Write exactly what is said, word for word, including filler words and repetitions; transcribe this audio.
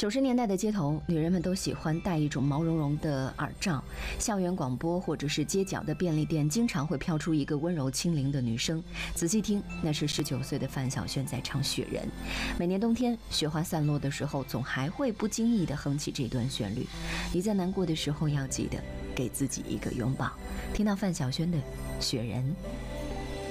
九十年代的街头，女人们都喜欢戴一种毛茸茸的耳罩，校园广播或者是街角的便利店经常会飘出一个温柔轻灵的女声，仔细听，那是十九岁的范晓萱在唱《雪人》。每年冬天雪花散落的时候，总还会不经意地哼起这段旋律。你在难过的时候要记得给自己一个拥抱。听到范晓萱的《雪人》，